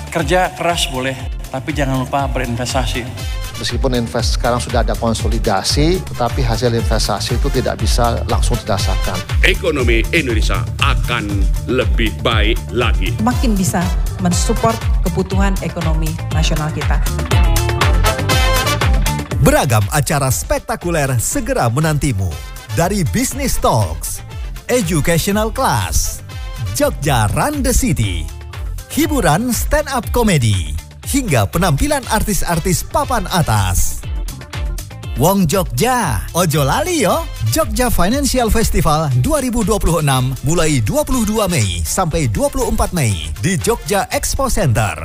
Kerja keras boleh, tapi jangan lupa berinvestasi. Meskipun sekarang sudah ada konsolidasi, tetapi hasil investasi itu tidak bisa langsung dirasakan. Ekonomi Indonesia akan lebih baik lagi. Makin bisa mensupport kebutuhan ekonomi nasional kita. Beragam acara spektakuler segera menantimu. Dari Business Talks, Educational Class, Jogja Run the City, hiburan stand-up comedy, hingga penampilan artis-artis papan atas. Wong Jogja, ojo lali yo. Jogja Financial Festival 2026 mulai 22 Mei sampai 24 Mei di Jogja Expo Center.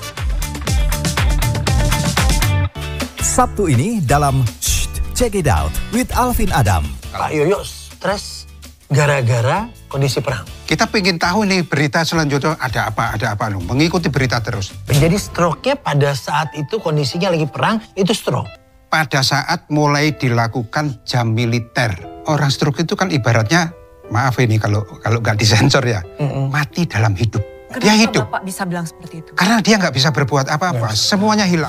Sabtu ini dalam Check It Out with Alvin Adam. Pak Yoyo stres gara-gara kondisi perang. Kita pengen tahu nih berita selanjutnya ada apa loh. Mengikuti berita terus. Jadi stroke-nya pada saat itu kondisinya lagi perang, itu stroke. Pada saat mulai dilakukan jam militer. Orang stroke itu kan ibaratnya, maaf ini kalau nggak disensor ya, mati dalam hidup. Kenapa dia hidup. Bapak bisa bilang seperti itu? Karena dia nggak bisa berbuat apa-apa, semuanya hilang.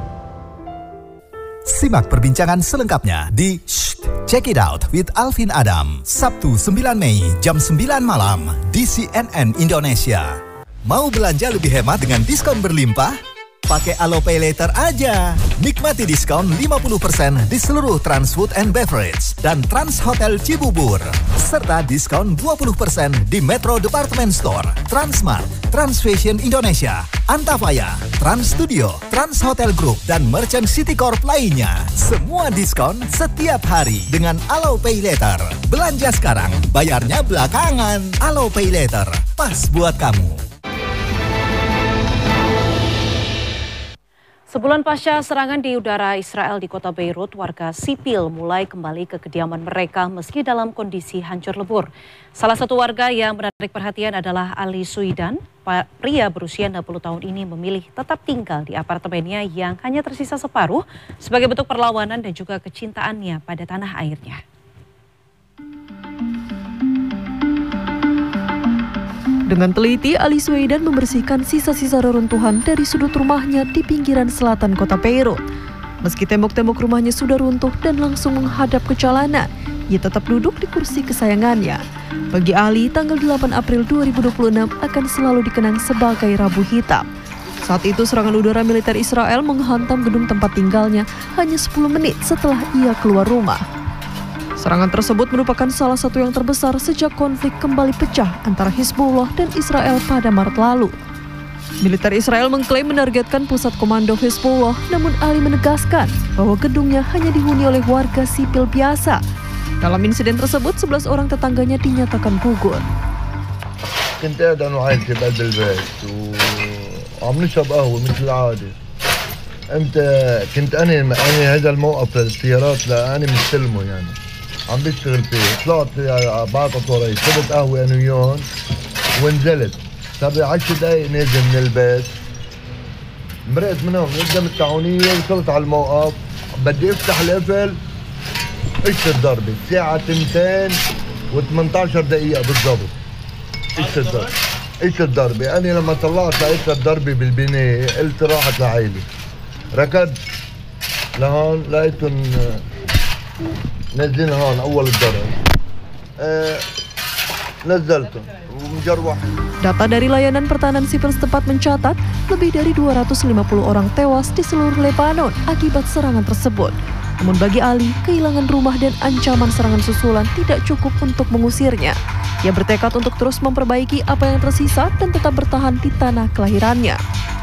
Simak perbincangan selengkapnya di Check It Out with Alvin Adam. Sabtu 9 Mei jam 9 malam di CNN Indonesia. Mau belanja lebih hemat dengan diskon berlimpah? Pakai Alo Pay Later aja. Nikmati diskon 50% di seluruh Trans Food and Beverage dan Trans Hotel Cibubur. Serta diskon 20% di Metro Department Store, Transmart, Trans Fashion Indonesia, Antafaya, Trans Studio, Trans Hotel Group, dan Merchant City Corp lainnya. Semua diskon setiap hari dengan Alo Pay Later. Belanja sekarang, bayarnya belakangan. Alo Pay Later, pas buat kamu. Sebulan pasca serangan di udara Israel di kota Beirut, warga sipil mulai kembali ke kediaman mereka meski dalam kondisi hancur lebur. Salah satu warga yang menarik perhatian adalah Ali Suidan. Pria berusia 60 tahun ini memilih tetap tinggal di apartemennya yang hanya tersisa separuh sebagai bentuk perlawanan dan juga kecintaannya pada tanah airnya. Dengan teliti, Ali Suidan membersihkan sisa-sisa reruntuhan dari sudut rumahnya di pinggiran selatan kota Beirut. Meski tembok-tembok rumahnya sudah runtuh dan langsung menghadap ke jalanan, ia tetap duduk di kursi kesayangannya. Bagi Ali, tanggal 8 April 2026 akan selalu dikenang sebagai Rabu Hitam. Saat itu serangan udara militer Israel menghantam gedung tempat tinggalnya hanya 10 menit setelah ia keluar rumah. Serangan tersebut merupakan salah satu yang terbesar sejak konflik kembali pecah antara Hizbullah dan Israel pada Maret lalu. Militer Israel mengklaim menargetkan pusat komando Hizbullah, namun Ali menegaskan bahwa gedungnya hanya dihuni oleh warga sipil biasa. Dalam insiden tersebut, 11 orang tetangganya dinyatakan gugur. كنت قاعد انا وعائلتي بقلب البيت وعم نشرب قهوه مثل العاده. امتى كنت انا هذا الموقف للسيارات انا مستلمه يعني. عم بشتغل فيه، طلعت بعطت وراي، شربت قهوة أنا وياهم ونزلت، صار 10 دقايق نازل من البيت، مرقت من هون قدام التعاونية وصلت على الموقف، بدي افتح القفل، اجت الضربة، الساعة 2:18 دقيقة بالضبط، اجت الضربة، أنا لما طلعت لقيت الضربة بالبناية، قلت راحت لعيلي، ركضت لهون لقيتهم نزلنا هون أول الضرب نزلتهم ومجروح. Data dari layanan pertahanan sipil setempat mencatat lebih dari 250 orang tewas di seluruh Lebanon akibat serangan tersebut. Namun bagi Ali, kehilangan rumah dan ancaman serangan susulan tidak cukup untuk mengusirnya. Ia bertekad untuk terus memperbaiki apa yang tersisa dan tetap bertahan di tanah kelahirannya.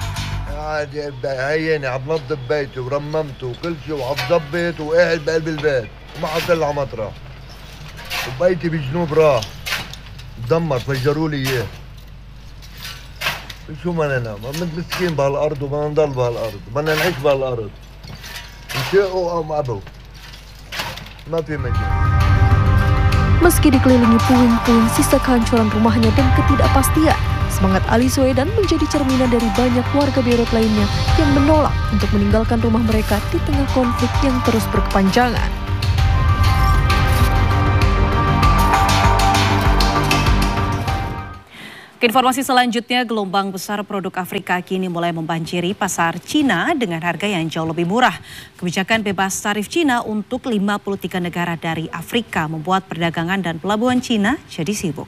هيني عم نظف بيتي ورممته وكل شيء وعم ظبط وقاعد بقلب البيت وما حطلع مطرح وبيتي بجنوب راح تدمر فجروا لي اياه شو بدنا نعمل مسكين بهالارض وبدنا نضل بهالارض بدنا نعيش بهالارض نشاءوا او ابوا ما في مجال. Meski dikelilingi puing-puing sisa kehancuran rumahnya dan ketidakpastian, semangat Ali Suidan menjadi cerminan dari banyak warga Beirut lainnya yang menolak untuk meninggalkan rumah mereka di tengah konflik yang terus berkepanjangan. Informasi selanjutnya, gelombang besar produk Afrika kini mulai membanjiri pasar Cina dengan harga yang jauh lebih murah. Kebijakan bebas tarif Cina untuk 53 negara dari Afrika membuat perdagangan dan pelabuhan Cina jadi sibuk.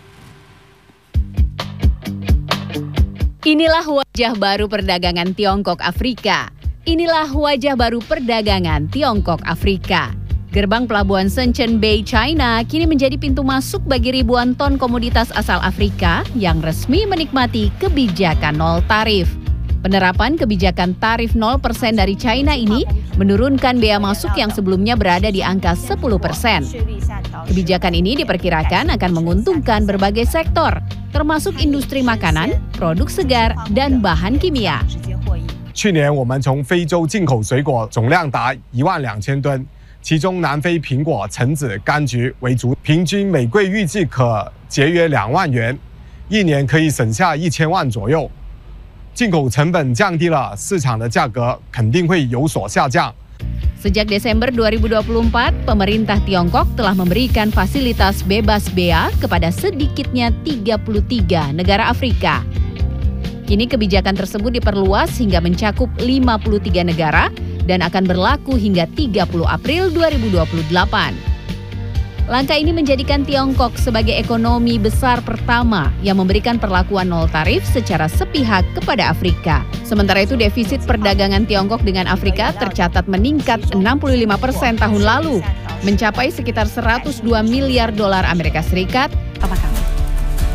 Inilah wajah baru perdagangan Tiongkok Afrika. Inilah wajah baru perdagangan Tiongkok Afrika. Gerbang pelabuhan Shenzhen Bay, China kini menjadi pintu masuk bagi ribuan ton komoditas asal Afrika yang resmi menikmati kebijakan nol tarif. Penerapan kebijakan tarif 0% dari China ini menurunkan bea masuk yang sebelumnya berada di angka 10%. Kebijakan ini diperkirakan akan menguntungkan berbagai sektor, termasuk industri makanan, produk segar, dan bahan kimia. 去年我们从非洲进口水果总量达12000吨。 其中南非苹果、橙子、柑橘为主，平均每柜预计可节约2万元，1年可以省下1000万左右。进口成本降低了，市场的价格肯定会有所下降。 Sejak Desember 2024, pemerintah Tiongkok telah memberikan fasilitas bebas bea kepada sedikitnya 33 negara Afrika. Kini kebijakan tersebut diperluas hingga mencakup 53 negara dan akan berlaku hingga 30 April 2028. Langkah ini menjadikan Tiongkok sebagai ekonomi besar pertama yang memberikan perlakuan nol tarif secara sepihak kepada Afrika. Sementara itu, defisit perdagangan Tiongkok dengan Afrika tercatat meningkat 65% tahun lalu, mencapai sekitar 102 miliar dolar Amerika Serikat.